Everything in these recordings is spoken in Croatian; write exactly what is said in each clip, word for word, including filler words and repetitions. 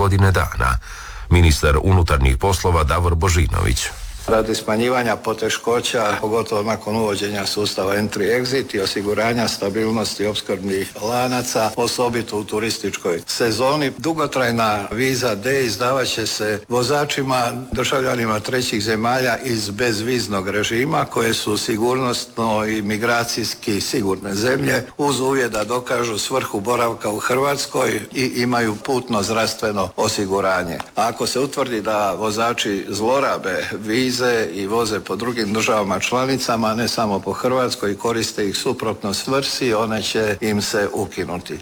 godine dana. Ministar unutarnjih poslova Davor Božinović. Radi smanjivanja poteškoća, pogotovo nakon uvođenja sustava entry-exit i osiguranja stabilnosti opskrbnih lanaca, osobito u turističkoj sezoni, dugotrajna viza D izdavat će se vozačima, državljanima trećih zemalja iz bezviznog režima koje su sigurnosno i migracijski sigurne zemlje uz uvjet da dokažu svrhu boravka u Hrvatskoj i imaju putno zdravstveno osiguranje. A ako se utvrdi da vozači zlorabe vize i voze po drugim državama članicama, ne samo po Hrvatskoj, i koriste ih suprotno svrsi, one će im se ukinuti.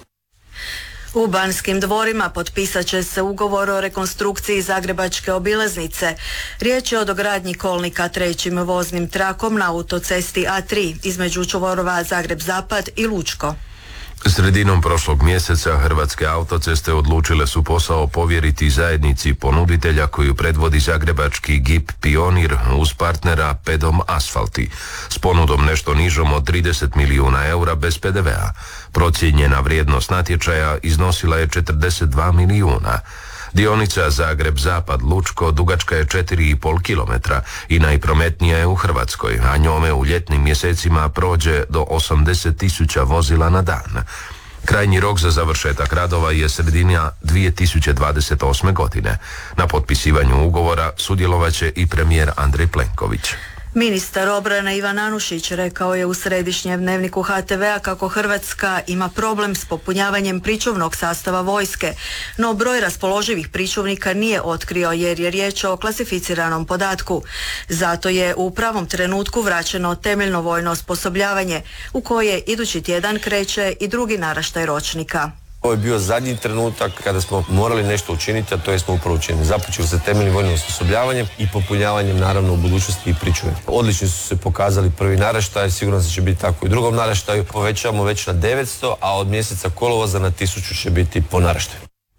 U Banskim dvorima potpisat će se ugovor o rekonstrukciji Zagrebačke obilaznice. Riječ je o dogradnji kolnika trećim voznim trakom na autocesti A tri između čvorova Zagreb-Zapad i Lučko. Sredinom prošlog mjeseca Hrvatske autoceste odlučile su posao povjeriti zajednici ponuditelja koju predvodi zagrebački G I P Pionir uz partnera Pedom Asfalti s ponudom nešto nižom od trideset milijuna eura bez P D V-a. Procijenjena vrijednost natječaja iznosila je četrdeset dva milijuna. Dionica Zagreb-Zapad Lučko dugačka je četiri i pol kilometra i najprometnija je u Hrvatskoj, a njome u ljetnim mjesecima prođe do osamdeset tisuća vozila na dan. Krajnji rok za završetak radova je sredina dvije tisuće dvadeset osme. godine. Na potpisivanju ugovora sudjelovaće i premijer Andrej Plenković. Ministar obrane Ivan Anušić rekao je u središnjem dnevniku H T V-a kako Hrvatska ima problem s popunjavanjem pričuvnog sastava vojske, no broj raspoloživih pričuvnika nije otkrio jer je riječ o klasificiranom podatku. Zato je u pravom trenutku vraćeno temeljno vojno osposobljavanje u koje idući tjedan kreće i drugi naraštaj ročnika. Ovo je bio zadnji trenutak kada smo morali nešto učiniti, a to je smo upravo učinili. Započeli se temeljnim vojnim osposobljavanjem i popunjavanjem naravno u budućnosti i pričuve. Odlični su se pokazali prvi naraštaj, sigurno se će biti tako i u drugom naraštaju. Povećavamo već na devetsto, a od mjeseca kolovoza na tisuću će biti po naraštaju.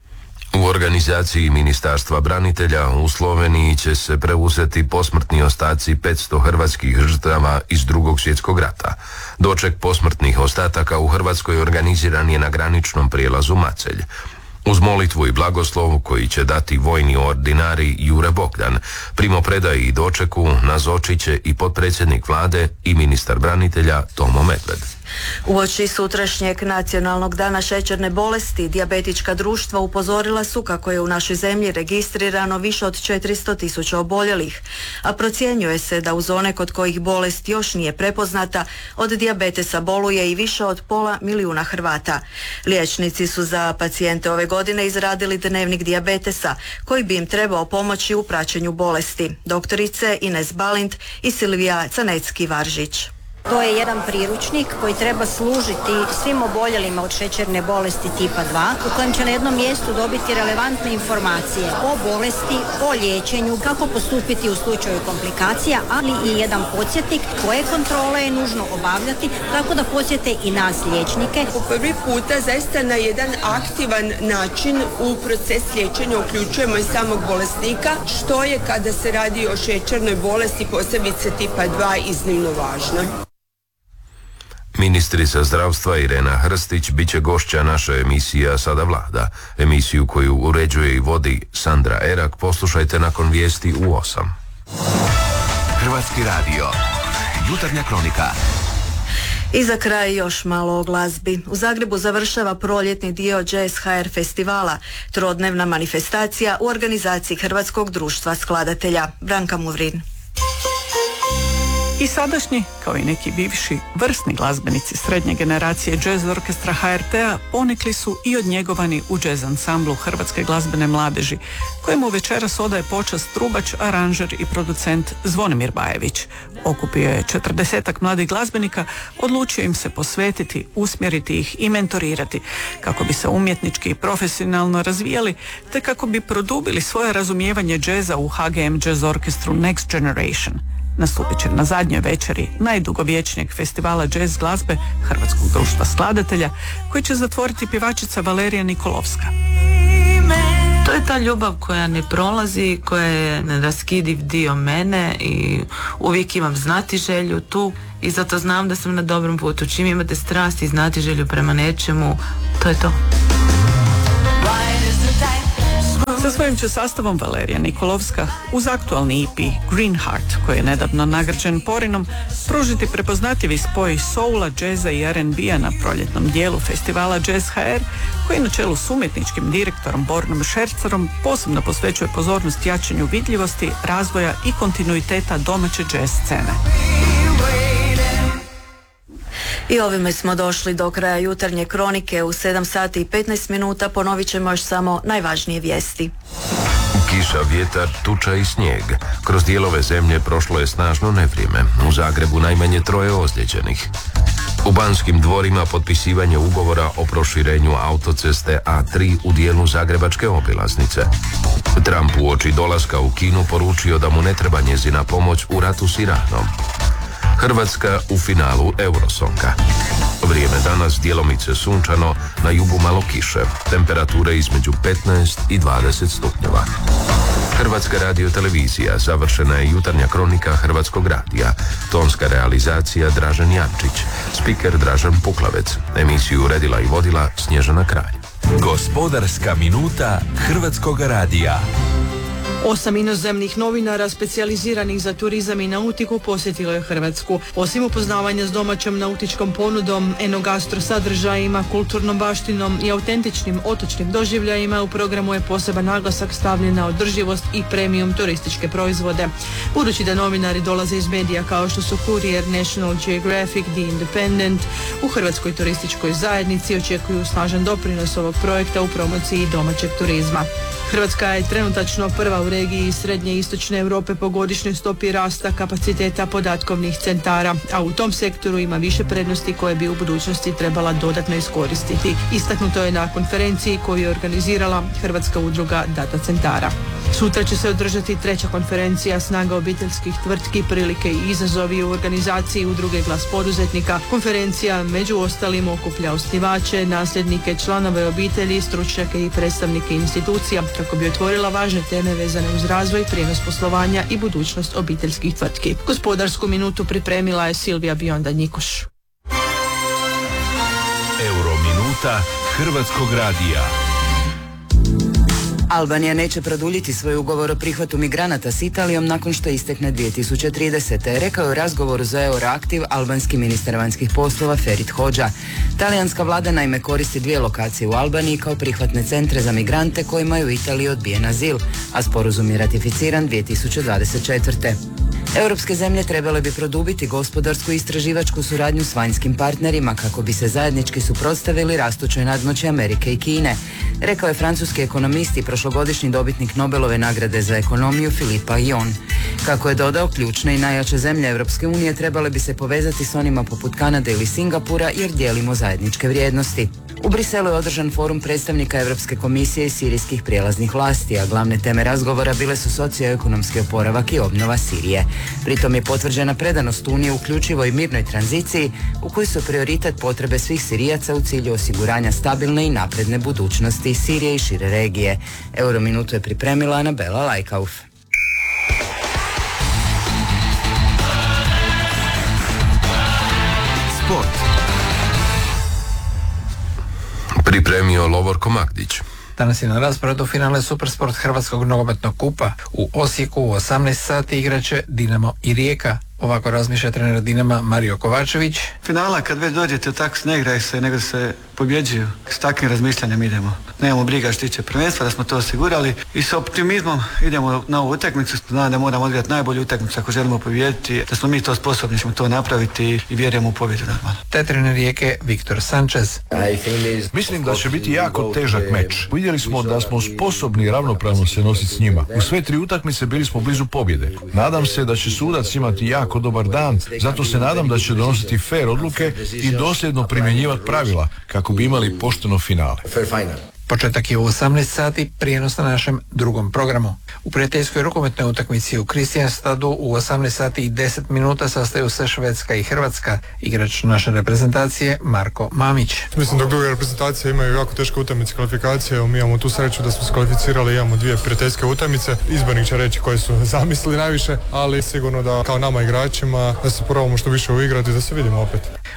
U organizaciji Ministarstva branitelja u Sloveniji će se preuzeti posmrtni ostaci petsto hrvatskih žrtava iz Drugog svjetskog rata. Doček posmrtnih ostataka u Hrvatskoj organiziran je na graničnom prijelazu Macelj. Uz molitvu i blagoslov koji će dati vojni ordinari Jure Bogdan, primopredaji i dočeku nazočit će i potpredsjednik vlade i ministar branitelja Tomo Medved. Uoči sutrašnjeg nacionalnog dana šećerne bolesti, dijabetička društva upozorila su kako je u našoj zemlji registrirano više od četiristo tisuća oboljelih, a procjenjuje se da uz one kod kojih bolest još nije prepoznata, od dijabetesa boluje i više od pola milijuna Hrvata. Liječnici su za pacijente ove godine izradili dnevnik dijabetesa, koji bi im trebao pomoći u praćenju bolesti. Doktorice Ines Balint i Silvija Canecki-Varžić. To je jedan priručnik koji treba služiti svim oboljelima od šećerne bolesti tipa dva, u kojem će na jednom mjestu dobiti relevantne informacije o bolesti, o liječenju, kako postupiti u slučaju komplikacija, ali i jedan podsjetnik koje kontrole je nužno obavljati, tako da podsjete i nas liječnike. Po prvi puta zaista na jedan aktivan način u proces liječenja uključujemo i samog bolesnika, što je kada se radi o šećernoj bolesti, posebice tipa dva, iznimno važno. Ministrica zdravstva Irena Hrstić bit će gošća naše emisija Sada vlada. Emisiju koju uređuje i vodi Sandra Erak poslušajte nakon vijesti u osam. Hrvatski radio. Jutarnja kronika. I za kraj još malo o glazbi. U Zagrebu završava proljetni dio Jazz H R festivala, trodnevna manifestacija u organizaciji Hrvatskog društva skladatelja. Branka Muvrin. I sadašnji, kao i neki bivši, vrsni glazbenici srednje generacije jazz orkestra H R T-a ponikli su i odnjegovani u jazz ansamblu Hrvatske glazbene mladeži, kojemu večeras odaje počast trubač, aranžer i producent Zvonimir Bajević. Okupio je četrdesetak mladih glazbenika, odlučio im se posvetiti, usmjeriti ih i mentorirati, kako bi se umjetnički i profesionalno razvijali, te kako bi produbili svoje razumijevanje džeza u H G M Jazz orkestru Next Generation. Nastupit će na zadnjoj večeri najdugovječnijeg festivala džez glazbe Hrvatskog društva skladatelja, koji će zatvoriti pjevačica Valerija Nikolovska. To je ta ljubav koja ne prolazi, koja je neraskidiv dio mene i uvijek imam znati želju tu i zato znam da sam na dobrom putu. Čim imate strast i znati želju prema nečemu, to je to. Sa svojim će sastavom Valerija Nikolovska uz aktualni E P Green Heart, koji je nedavno nagrađen Porinom, pružiti prepoznatljivi spoj soula, džeza i R and B-a na proljetnom dijelu festivala Jazz H R, koji na čelu s umjetničkim direktorom Bornom Šercerom posebno posvećuje pozornost jačanju vidljivosti, razvoja i kontinuiteta domaće jazz scene. I ovime smo došli do kraja jutarnje kronike. U sedam sati i petnaest minuta ponovit ćemo još samo najvažnije vijesti. Kiša, vjetar, tuča i snijeg. Kroz dijelove zemlje prošlo je snažno nevrijeme. U Zagrebu najmanje troje ozlijeđenih. U Banskim dvorima potpisivanje ugovora o proširenju autoceste A tri u dijelu zagrebačke obilaznice. Trump uoči dolaska u Kinu poručio da mu ne treba njezina pomoć u ratu s Iranom. Hrvatska u finalu Eurosonga. Vrijeme danas djelomice sunčano, na jugu malo kiše. Temperature između petnaest i dvadeset stupnjeva. Hrvatska radiotelevizija, završena je jutarnja kronika Hrvatskog radija. Tonska realizacija Dražen Jančić. Spiker Dražen Puklavec. Emisiju uredila i vodila Snježana Kralj. Gospodarska minuta Hrvatskog radija. Osam inozemnih novinara specijaliziranih za turizam i nautiku posjetilo je Hrvatsku. Osim upoznavanja s domaćom nautičkom ponudom, enogastro sadržajima, kulturnom baštinom i autentičnim otočnim doživljajima, u programu je poseban naglasak stavljen na održivost i premium turističke proizvode. Budući da novinari dolaze iz medija kao što su Courier, National Geographic, The Independent, u Hrvatskoj turističkoj zajednici očekuju snažan doprinos ovog projekta u promociji domaćeg turizma. Hrvatska je trenutačno prva u regiji srednje i istočne Europe po godišnjoj stopi rasta kapaciteta podatkovnih centara, a u tom sektoru ima više prednosti koje bi u budućnosti trebala dodatno iskoristiti. Istaknuto je na konferenciji koju je organizirala Hrvatska udruga data centara. Sutra će se održati treća konferencija Snaga obiteljskih tvrtki, prilike i izazovi u organizaciji udruge Glas poduzetnika. Konferencija među ostalim okuplja osnivače, nasljednike, članove obitelji, stručnjake i predstavnike institucija kako bi otvorila važne teme vezane uz razvoj, prijenos poslovanja i budućnost obiteljskih tvrtki. Gospodarsku minutu pripremila je Silvija Bionda-Njikuš. Eurominuta Hrvatskog radija. Albanija neće produljiti svoj ugovor o prihvatu migranata s Italijom nakon što istekne dvije tisuće tridesete. Rekao je u razgovoru za Euroaktiv albanski ministar vanjskih poslova Ferit Hodža. Talijanska vlada naime koristi dvije lokacije u Albaniji kao prihvatne centre za migrante kojima je u Italiji odbijen azil, a sporazum je ratificiran dvije tisuće dvadeset četvrte. Europske zemlje trebale bi produbiti gospodarsku i istraživačku suradnju s vanjskim partnerima kako bi se zajednički suprotstavili rastućoj nadmoći Amerike i Kine, rekao je francuski ekonomist i prošlogodišnji dobitnik Nobelove nagrade za ekonomiju Philippe Aillon. Kako je dodao, ključne i najjače zemlje Europske unije trebale bi se povezati s onima poput Kanade ili Singapura jer dijelimo zajedničke vrijednosti. U Briselu je održan forum predstavnika Europske komisije i sirijskih prijelaznih vlasti, a glavne teme razgovora bile su socioekonomski oporavak i obnova Sirije. Pritom je potvrđena predanost Unije uključivoj mirnoj tranziciji u kojoj su prioritet potrebe svih Sirijaca u cilju osiguranja stabilne i napredne budućnosti Sirije i šire regije. Eurominutu je pripremila Anabela Lajkauf. Sport. Pripremio Lovorko Magdić. Danas je na rasporedu finale Supersport Hrvatskog nogometnog kupa. U Osijeku u osamnaest sati igraće Dinamo i Rijeka. Ovako razmišlja trener Dinama Mario Kovačević. Finala kad već dođete tako ne igraju se nego se pobjeđuju. S takvim razmišljanjem idemo. Nemamo briga što tiče prvenstva, da smo to osigurali i s optimizmom idemo na ovu utakmicu. Znam da moramo odigrati najbolju utakmicu ako želimo pobijediti, da smo mi to sposobni, ćemo to napraviti i vjerujemo u pobjedu normalno. Te trener Rijeke Viktor Sanchez. Mislim da će biti jako težak meč. Vidjeli smo da smo sposobni ravnopravno se nositi s njima. U sve tri utakmice bili smo blizu pobjede. Nadam se da će sudac imati jako dobar dan, zato se nadam da će donositi fair odluke i dosljedno primjenjivati pravila kako bi imali pošteno finale. Početak je u osamnaest sati, prijenos na našem drugom programu. U prijateljskoj rukometnoj utakmici u Kristijanstadu u osamnaest sati i deset minuta sastaju se Švedska i Hrvatska. Igrač naše reprezentacije Marko Mamić. Mislim da druge reprezentacije imaju jako teške utakmice kvalifikacije, mi imamo tu sreću da smo se kvalificirali, imamo dvije prijateljske utakmice. Izbornik će reći koje su zamislili najviše, ali sigurno da kao nama igračima da se probamo što više uigrati, da se vidimo opet.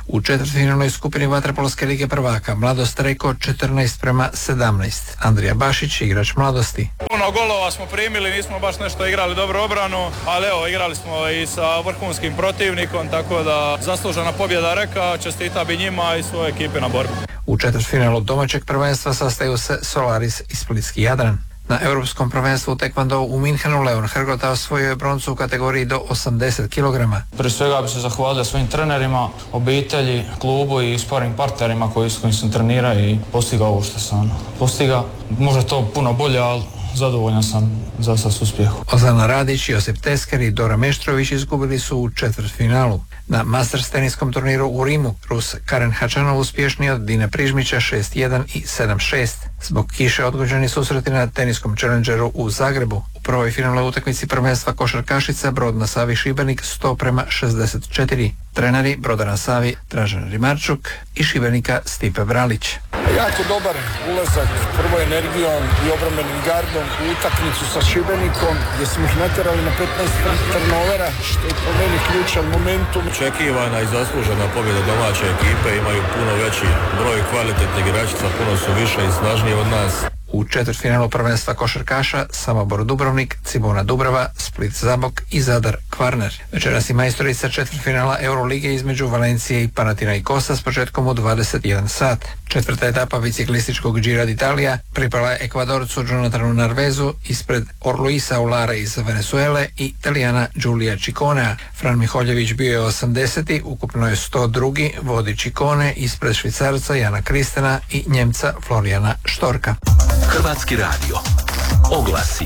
U četvrtfinalnoj skupini vaterpolske lige prvaka Mladost Reko četrnaest prema sedamnaest. Andrija Bašić, igrač Mladosti. Puno golova smo primili, nismo baš nešto igrali dobro obranu, ali evo, igrali smo i sa vrhunskim protivnikom, tako da zaslužena pobjeda Reka, čestita bi njima i svoje ekipe na borbi. U četvrtfinalu domaćeg prvenstva sastaju se Solaris i Splitski Jadran. Na europskom prvenstvu u tekvondou u Minhenu Leon Hrgota osvojio je broncu u kategoriji do osamdeset kilograma. Prije svega bi se zahvalio svojim trenerima, obitelji, klubu i sparing partnerima koji s kojim sam trenirao i postigao ovo što sam postigao. Možda to puno bolje, ali zadovoljan sam za sad s uspjehom. Ozana Radić, Josip Tesker i Dora Meštrović izgubili su u četvrtfinalu. Na Masters teniskom turniru u Rimu Rus Karen Hačanov uspješniji od Dina Prižmića šest jedan i sedam šest. Zbog kiše odgođeni susreti na teniskom Challengeru u Zagrebu. U prvoj finalnoj utakmici prvenstva košarkašica Brod na Savi Šibenik sto prema šezdeset četiri. Treneri Broda na Savi Dražen Rimarčuk i Šibenika Stipe Bralić. Jako dobar ulazak prvo energijom i obrambenim gardom u utakmicu sa Šibenikom gdje smo ih natjerali na petnaest turnovera, što je po meni ključan momentum. Očekivana i zaslužena pobjeda domaće ekipe, imaju puno veći broj kvalitetnih igračica, puno su više i snažnije od nas. U četvrtfinalu prvenstva košarkaša Samobor Dubrovnik, Cibona Dubrava, Split Zabok i Zadar Kvarner. Večeras i majstorica četvrtfinala Eurolige između Valencije i Panathinaikosa s početkom u dvadeset jedan sat. Četvrta etapa biciklističkog Gira d'Italia pripala je Ekvadorcu Jonathanu Narvezu ispred Orluisa Aulara iz Venezuele i Italijana Giulia Cicconea. Fran Miholjević bio je osamdeseti, ukupno je sto drugi, vodi Ciccone ispred Švicarca Jana Kristena i Njemca Florijana Štorka. Hrvatski radio. Oglasi.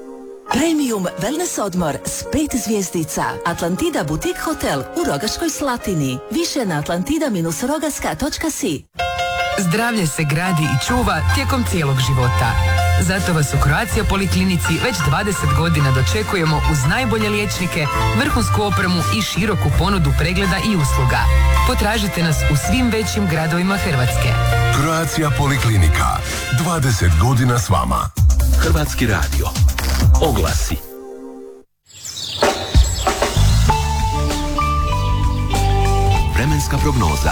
Premium wellness odmor s pet zvjezdica. Atlantida Boutique Hotel u Rogaškoj Slatini. Više na atlantida rogaska točka si. Zdravlje se gradi i čuva tijekom cijelog života. Zato vas u Croatia Poliklinici već dvadeset godina dočekujemo uz najbolje liječnike, vrhunsku opremu i široku ponudu pregleda i usluga. Potražite nas u svim većim gradovima Hrvatske. Croatia Poliklinika. dvadeset godina s vama. Hrvatski radio. Oglasi. Vremenska prognoza.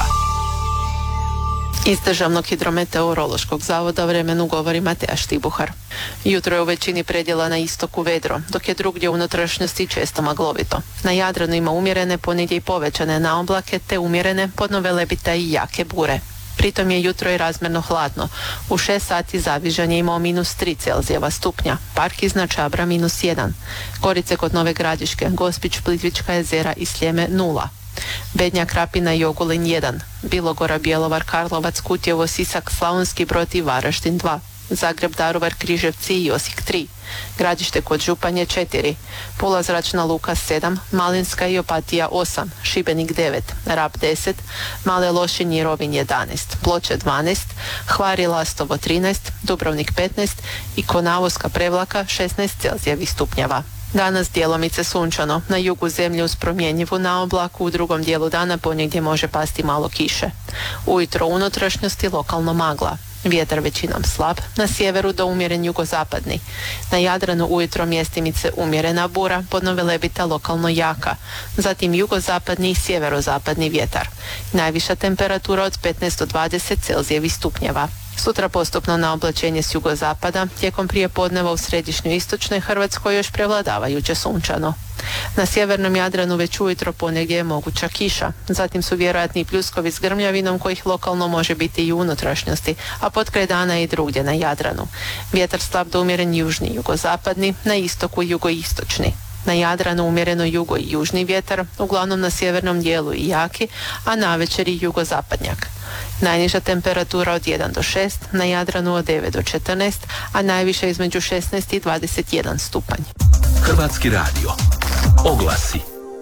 Iz Državnog hidrometeorološkog zavoda o vremenu govori Mateja Štibuhar. Jutro je u većini predjela na istoku vedro, dok je drugdje u unutrašnjosti često maglovito. Na Jadranu ima umjerene, ponegdje i povećane naoblake, te umjerene, podnove lebita i jake bure. Pritom je jutro i razmjerno hladno. U šest sati Zavižan je imao minus tri Celzijeva stupnja, Park iznad Čabra minus jedan, Gorice kod Nove Gradiške, Gospić, Plitvička jezera i Sljeme nula. Bednja, Krapina i Ogulin jedan, Bilogora, Bjelovar, Karlovac, Kutjevo, Sisak, Slavonski Brod i Varaždin dva, Zagreb, Daruvar, Križevci i Osijek tri, Gradište kod Županje četiri, Pula zračna luka sedam, Malinska i Opatija osam, Šibenik devet, Rab deset, Male Lošinj i Rovinj jedanaest, Ploče dvanaest, Hvar i Lastovo trinaest, Dubrovnik petnaest i Konavoska Prevlaka šesnaest Celzijevih stupnjeva. Danas djelomice sunčano, na jugu zemlje uz promjenjivu naoblaku, u drugom dijelu dana ponegdje može pasti malo kiše. Ujutro u unutrašnjosti lokalno magla. Vjetar većinom slab, na sjeveru do umjeren jugozapadni. Na Jadranu ujutro mjestimice umjerena bura, podnove lebita lokalno jaka. Zatim jugozapadni i sjeverozapadni vjetar. Najviša temperatura od petnaest do dvadeset Celzijevih stupnjeva. Sutra postupno na oblačenje s jugozapada, tijekom prijepodneva u središnjoj istočnoj Hrvatskoj još prevladavajuće sunčano. Na sjevernom Jadranu već ujutro ponegdje je moguća kiša, zatim su vjerojatni pljuskovi s grmljavinom kojih lokalno može biti i u unutrašnjosti, a potkraj dana i drugdje na Jadranu. Vjetar slab do umjeren južni jugozapadni, na istoku jugoistočni. Na Jadranu umjereno jugo i južni vjetar, uglavnom na sjevernom dijelu i jaki, a navečer i jugozapadnjak. Najniža temperatura od jedan do šest, na Jadranu od devet do četrnaest, a najviše između šesnaest i dvadeset jedan stupanj. Hrvatski radio. Oglasi.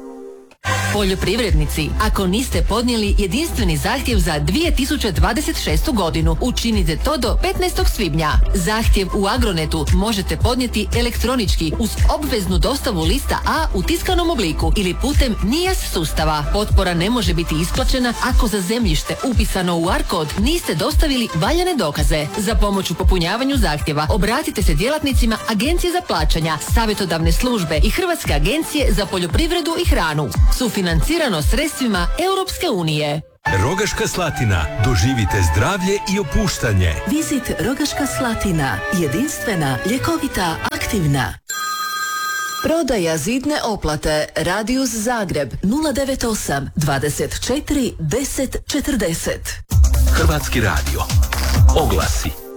Poljoprivrednici, ako niste podnijeli jedinstveni zahtjev za dvije tisuće dvadeset šestu godinu, učinite to do petnaestog svibnja. Zahtjev u Agronetu možete podnijeti elektronički uz obveznu dostavu lista A u tiskanom obliku ili putem N I A S sustava. Potpora ne može biti isplaćena ako za zemljište upisano u A R kod niste dostavili valjane dokaze. Za pomoć u popunjavanju zahtjeva obratite se djelatnicima Agencije za plaćanja, savjetodavne službe i Hrvatske agencije za poljoprivredu i hranu. Sufinancirano sredstvima Europske unije. Rogaška Slatina. Doživite zdravlje i opuštanje. Vizit Rogaška Slatina. Jedinstvena, ljekovita, aktivna. Prodaja zidne oplate. Radius Zagreb nula devet osam dvadeset četiri deset četrdeset. Hrvatski radio. Oglasi.